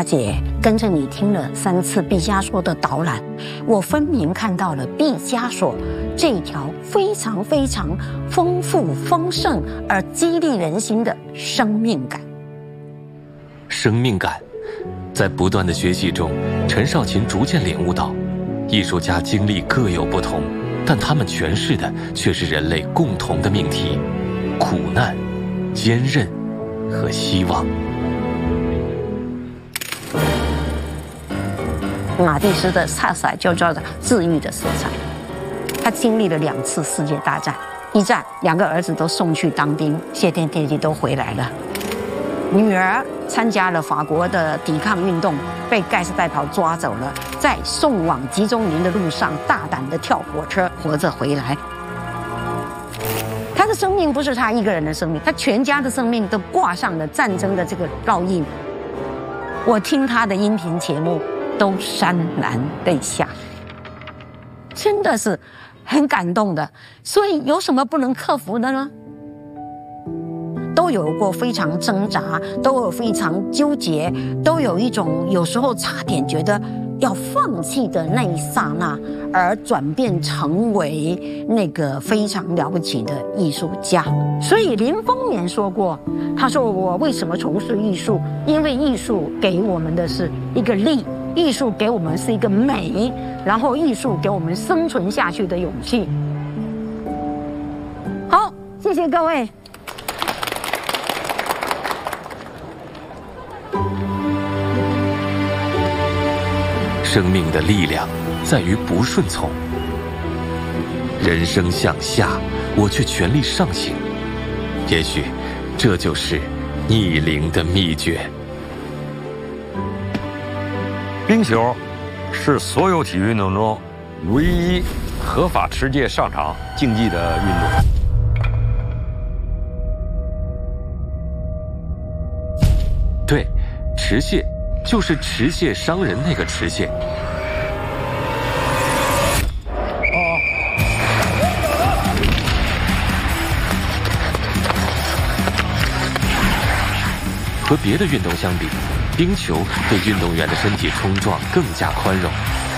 大姐跟着你听了3次毕加索的导览，我分明看到了毕加索这条非常非常丰富丰盛而激励人心的生命感。 生命感，在不断的学习中，陈少勤逐渐领悟到，艺术家经历各有不同，但他们诠释的却是人类共同的命题：苦难、坚韧和希望。 马蒂斯的色彩就叫做治愈的色彩。他经历了2次世界大战，一战2个儿子都送去当兵，谢天谢地都回来了。女儿参加了法国的抵抗运动，被盖世代庖抓走了，在送往集中营的路上大胆地跳火车，活着回来。他的生命不是他一个人的生命，他全家的生命都挂上了战争的这个烙印。我听他的音频节目都潸然泪下，真的是很感动的。所以有什么不能克服的呢？都有过非常挣扎，都有非常纠结，都有一种有时候差点觉得要放弃的那一刹那，而转变成为那个非常了不起的艺术家。所以林风眠说过，他说我为什么从事艺术？因为艺术给我们的是一个力，艺术给我们是一个美，然后艺术给我们生存下去的勇气。好，谢谢各位。 生命的力量在于不顺从，人生向下，我却全力上行。也许这就是逆龄的秘诀。 冰球是所有体育运动中唯一合法持械上场竞技的运动。 对，持械就是持械伤人那个持械。和别的运动相比，冰球对运动员的身体冲撞更加宽容，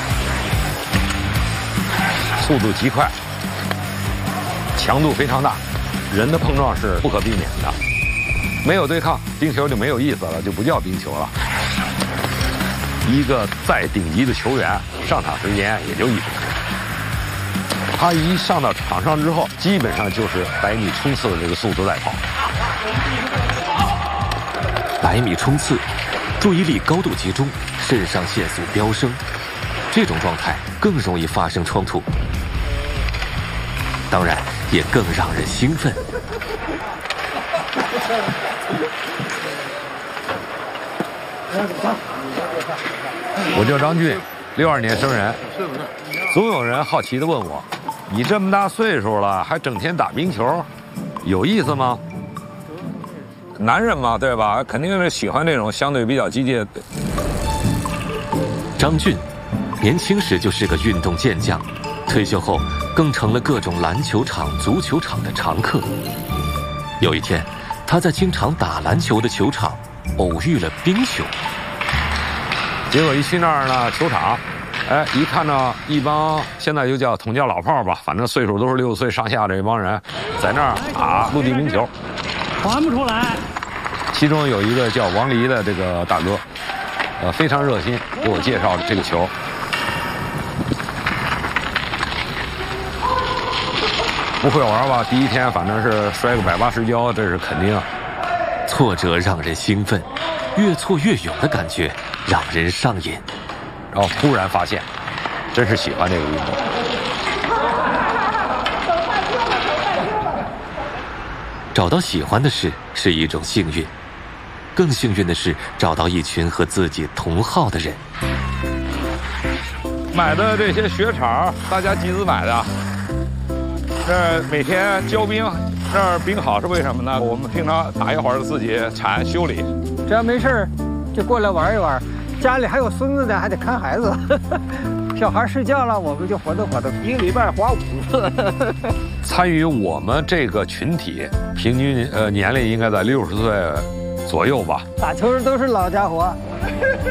速度极快，强度非常大，人的碰撞是不可避免的。没有对抗，冰球就没有意思了，就不叫冰球了。一个再顶级的球员上场时间也就1分钟，他一上到场上之后，基本上就是100米冲刺的这个速度在跑。 100米冲刺，注意力高度集中，肾上腺素飙升，这种状态更容易发生冲突，当然也更让人兴奋。 我叫张俊，62年生人。总有人好奇地问我：“你这么大岁数了，还整天打冰球，有意思吗？”男人嘛，对吧？肯定是喜欢这种相对比较激烈的。 张俊，年轻时就是个运动健将，退休后更成了各种篮球场、足球场的常客。有一天，他在经常打篮球的球场偶遇了冰球。 结果一去那儿呢，球场，一看到一帮现在就叫统叫老炮吧，反正岁数都是60岁上下这帮人，在那儿打陆地冰球， 传不出来。 其中有一个叫王黎的这个大哥，非常热心，给我介绍这个球。不会玩吧？第一天反正是摔个180跤，这是肯定。 挫折让人兴奋，越挫越勇的感觉让人上瘾。 然后突然发现，真是喜欢这个运动。 找到喜欢的事是一种幸运，更幸运的是找到一群和自己同好的人。 买的这些雪场，大家集资买的。这每天交冰，这儿冰好是为什么呢？我们平常打一会儿自己铲修理， 只要没事就过来玩一玩。家里还有孙子呢，还得看孩子。小孩睡觉了，我们就活动活动。1个礼拜滑5次。 参与我们这个群体，平均年龄应该在60岁左右吧。 打球都是老家伙。